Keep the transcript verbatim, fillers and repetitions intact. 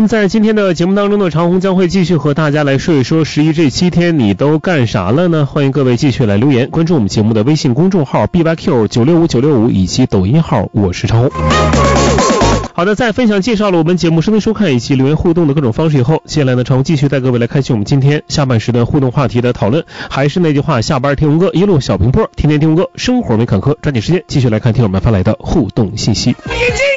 那么在今天的节目当中呢，长虹将会继续和大家来说一说十一这七天你都干啥了呢？欢迎各位继续来留言，关注我们节目的微信公众号 B Y Q 九六五九六五以及抖音号，我是长虹。好的，在分享介绍了我们节目收听收看以及留言互动的各种方式以后，接下来呢，长虹继续带各位来开启我们今天下半时段互动话题的讨论。还是那句话，下班听红歌，一路小平坡，天天听红歌，生活没坎坷。抓紧时间继续来看听友们发来的互动信息。